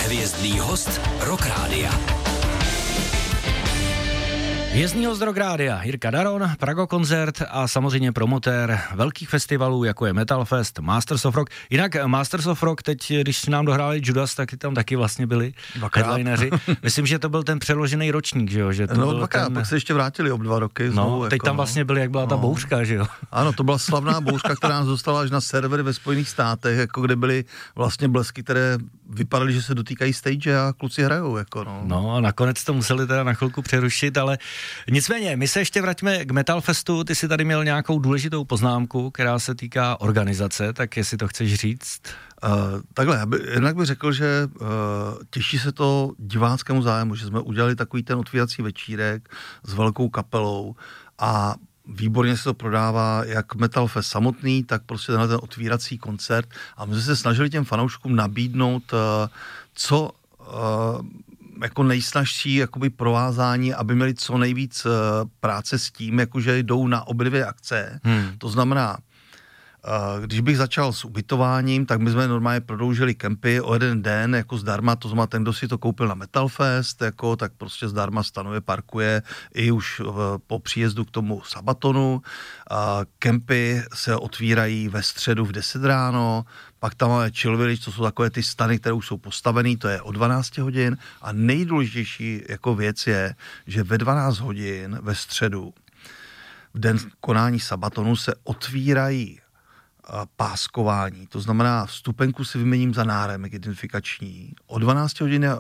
Hvězdný host Rock Rádia. Hvězdný host Rock Rádia, Jirka Daron, Prago koncert a samozřejmě promotér velkých festivalů, jako je Metal Fest, Masters of Rock. Jinak Masters of Rock, teď, když nám dohráli Judas, tak tam taky vlastně byli headlineři. Myslím, že to byl ten přeložený ročník, že jo? Že to no byl dvakrát, pak se ještě vrátili 2 roky. Znovu, teď tam vlastně byli, jak byla ta bouřka, že jo? Ano, to byla slavná bouřka, která nás dostala až na servery ve Spojených státech, jako kde byly vlastně blesky, které vypadaly, že se dotýkají stage a kluci hrajou, jako No a nakonec to museli teda na chvilku přerušit, ale nicméně, my se ještě vraťme k Metal Festu, ty si tady měl nějakou důležitou poznámku, která se týká organizace, tak jestli to chceš říct? Takhle, jednak bych řekl, že těší se to diváckému zájmu, že jsme udělali takový ten otvírací večírek s velkou kapelou a výborně se to prodává jak Metal Fest samotný, tak prostě ten otvírací koncert a my jsme se snažili těm fanouškům nabídnout co jako nejsnažší jakoby provázání, aby měli co nejvíc práce s tím, jakože jdou na obě dvě akce. To znamená, když bych začal s ubytováním, tak my jsme normálně prodloužili kempy o 1 den jako zdarma, to znamená ten, kdo si to koupil na Metal Fest, jako, tak prostě zdarma stanuje, parkuje i už po příjezdu k tomu Sabatonu. Kempy se otvírají ve středu v 10 ráno, pak tam máme Chill Village, to jsou takové ty stany, které už jsou postavený, to je o 12 hodin a nejdůležitější jako věc je, že ve 12 hodin ve středu v den konání Sabatonu se otvírají páskování, to znamená vstupenku si vyměním za náramek identifikační. O 12 hodin je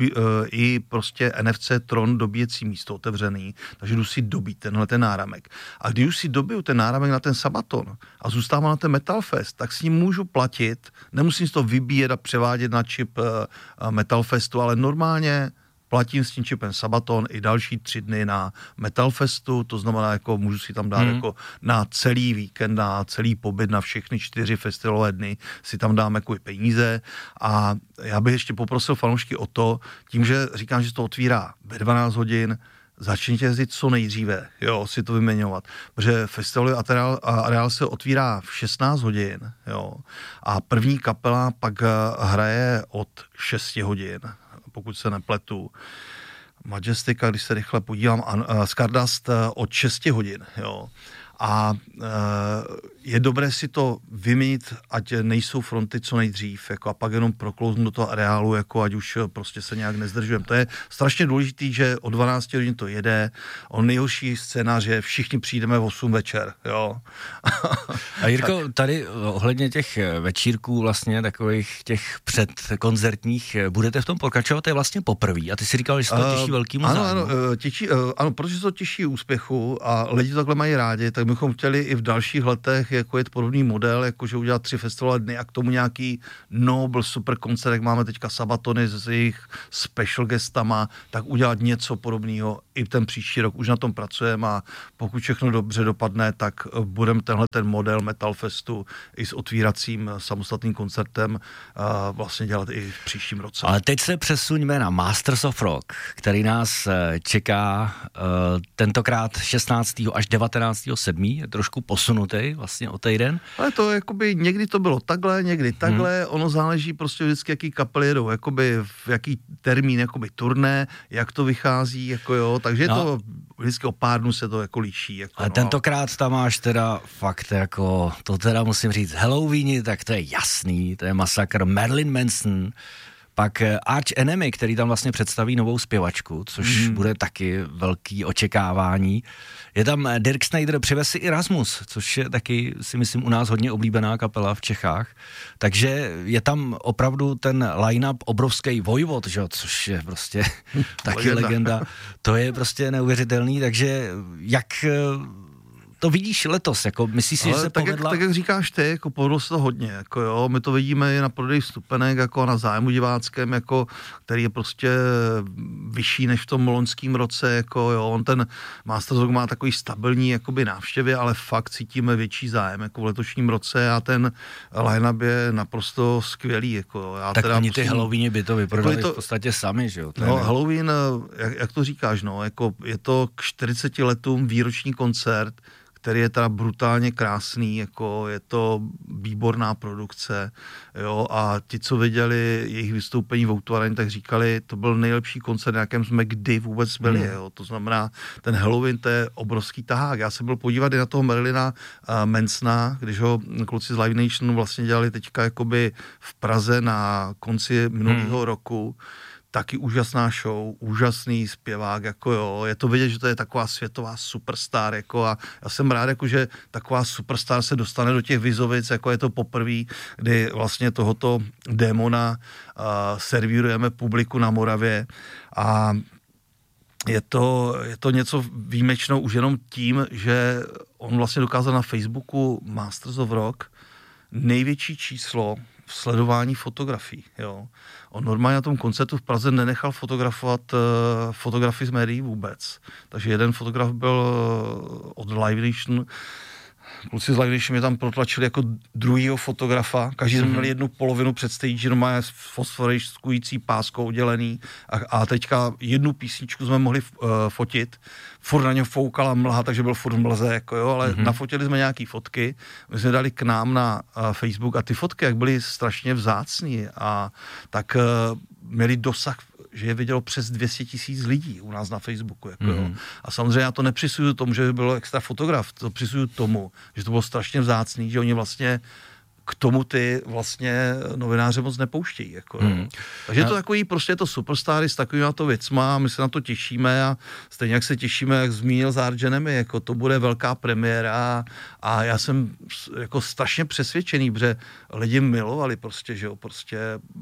i prostě NFC Tron dobíjecí místo otevřený, takže jdu si dobít tenhle ten náramek. A když už si dobiju ten náramek na ten Sabaton a zůstávám na ten Metal Fest, tak s ním můžu platit, nemusím si to vybíjet a převádět na čip Metal Festu, ale normálně platím s tím čipem Sabaton i další 3 dny na Metal Festu, to znamená, jako můžu si tam dát jako na celý víkend, na celý pobyt, na všechny 4 festivalové dny si tam dám jako peníze a já bych ještě poprosil fanoušky o to, tím, že říkám, že se to otvírá ve 12 hodin, začněte jezdit co nejdříve, jo, si to vyměňovat, protože festivalový areál se otvírá v 16 hodin, jo, a první kapela pak hraje od 6 hodin, pokud se nepletu. Majestika, když se rychle podívám, Stardust od 6 hodin, jo. A je dobré si to vyměnit, ať nejsou fronty co nejdřív, jako, a pak jenom proklouznout do toho areálu, jako, ať už prostě se nějak nezdržujeme. To je strašně důležitý, že o 12 hodin to jede. On nejhorší scénář je, všichni přijdeme v 8 večer, jo. A Jirko, tady ohledně těch večírků vlastně, takových těch předkoncertních, budete v tom pokračovat, to je vlastně poprvé. A ty si říkal, že se to těší velkýmu zájmu. Ano, protože se to těší úspěchu a lidi to takhle mají rádi, tak bychom chtěli i v dalších letech jako je podobný model, jakože udělat 3 festivalové dny a k tomu nějaký Nobel super koncert, jak máme teďka Sabatony s jejich special guestama, tak udělat něco podobného i ten příští rok. Už na tom pracujeme a pokud všechno dobře dopadne, tak budeme tenhle ten model Metal Festu i s otvíracím samostatným koncertem vlastně dělat i v příštím roce. Ale teď se přesuňme na Masters of Rock, který nás čeká tentokrát 16. až 19. 7. Je trošku posunutý vlastně o týden. Ale to jakoby někdy to bylo takhle, někdy takhle, ono záleží prostě vždycky, jaký kapely jedou, jakoby v jaký termín, jakoby turné, jak to vychází, jako jo, takže to vždycky o pár dnů se to jako liší. Jako, ale tentokrát tam máš teda fakt jako, to teda musím říct, Halloweeni, tak to je jasný, to je masakr, Marilyn Manson, pak Arch Enemy, který tam vlastně představí novou zpěvačku, což bude taky velký očekávání. Je tam Dirk Snyder, přivez si i Rasmus, což je taky, si myslím, u nás hodně oblíbená kapela v Čechách. Takže je tam opravdu ten line-up obrovský, Vojvod, že? Což je prostě taky legenda. To je prostě neuvěřitelný, takže jak to vidíš letos, jako myslíš si, že se povedla? Tak jak říkáš ty, jako povedlo se to hodně, jako jo, my to vidíme i na prodej vstupenek, jako na zájmu diváckém, jako, který je prostě vyšší než v tom loňském roce, jako jo, on ten Masters of Rock má takový stabilní, jakoby návštěvy, ale fakt cítíme větší zájem, jako v letošním roce a ten line-up je naprosto skvělý, jako já tak teda oni ty Halloweeni by to vyprodali v podstatě sami, že jo? No, Halloween, jak to říkáš, no, jako je to k 40 letům výroční koncert, který je teda brutálně krásný, jako je to výborná produkce, jo, a ti, co viděli jejich vystoupení v O2 Arena, tak říkali, to byl nejlepší koncert, na jakém jsme kdy vůbec byli, jo. To znamená, ten Halloween, to je obrovský tahák. Já jsem byl podívat i na toho Marilyna Mansona, když ho kluci z Live Nation vlastně dělali teďka jakoby v Praze na konci minulého roku. Taky úžasná show, úžasný zpěvák, jako jo, je to vidět, že to je taková světová superstar, jako a já jsem rád, jako že taková superstar se dostane do těch Vizovic, jako je to poprvé, kdy vlastně tohoto démona servírujeme publiku na Moravě a je to něco výjimečného už jenom tím, že on vlastně dokázal na Facebooku Masters of Rock největší číslo v sledování fotografií, jo. On normálně na tom koncertu v Praze nenechal fotografovat fotografii z médií vůbec. Takže jeden fotograf byl od Live Nation, kluci z Live Nation mě tam protlačili jako druhýho fotografa, každý jsme měli jednu polovinu před stage, normálně s fosforiskující páskou oddělený a teďka jednu písničku jsme mohli fotit, furt na něm foukala mlha, takže byl furt v mlze, jako jo, ale nafotili jsme nějaký fotky, my jsme dali k nám na Facebook a ty fotky, jak byly strašně vzácný a tak měli dosah, že je vidělo přes 200 000 lidí u nás na Facebooku. Jako jo. A samozřejmě já to nepřisuju tomu, že by byl extra fotograf, to přisuju tomu, že to bylo strašně vzácný, že oni vlastně k tomu ty vlastně novináře moc nepouštějí. Jako, takže je to takový, prostě je to superstáry s takovýma to věcma, my se na to těšíme a stejně jak se těšíme, jak zmínil z Arch Enemy, jako to bude velká premiéra a já jsem jako strašně přesvědčený, protože lidi milovali prostě, že jo, prostě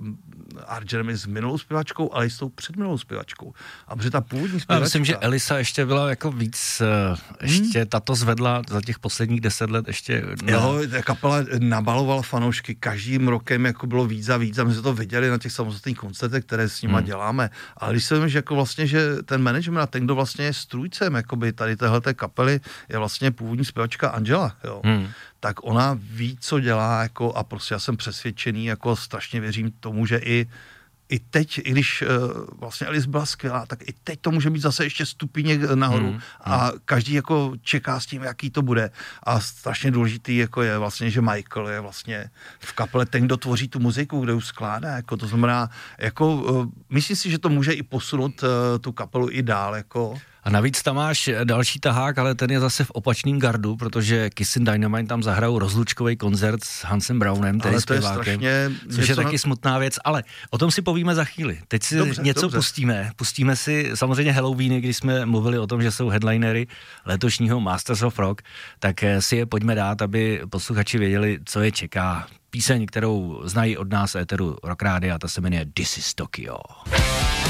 Arch Enemy s minulou zpěvačkou, ale i s tou předminulou zpěvačkou. A protože ta původní zpěvačka... Já myslím, že Elisa ještě byla jako víc, ještě tato zvedla za těch posledních 10 let ještě... Jo, ta kapela nabalovala fanoušky každým rokem, jako bylo víc a víc a my jsme to viděli na těch samostatných koncertech, které s nima děláme. Ale když se vím, že jako vlastně, že ten management a ten, kdo vlastně je strůjcem jakoby tady téhleté kapely, je vlastně původní zpěvačka Angela, jo. Tak ona ví, co dělá, jako a prostě já jsem přesvědčený, jako strašně věřím tomu, že i teď, i když vlastně Alice byla skvělá, tak i teď to může být zase ještě stupíněk nahoru a každý jako čeká s tím, jaký to bude. A strašně důležitý jako je vlastně, že Michael je vlastně v kapele ten, kdo tvoří tu muziku, kde už skládá, jako to znamená, jako myslím si, že to může i posunout tu kapelu i dál, jako. A navíc tam máš další tahák, ale ten je zase v opačným gardu, protože Kiss and Dynamite tam zahrajou rozlučkový koncert s Hansem Brownem, tedy zpěvákem, což je taky smutná věc, ale o tom si povíme za chvíli. Teď si něco pustíme si samozřejmě Halloweeny, když jsme mluvili o tom, že jsou headlinery letošního Masters of Rock, tak si je pojďme dát, aby posluchači věděli, co je čeká. Píseň, kterou znají od nás éteru Rock Rádia, ta se jmenuje This is Tokyo.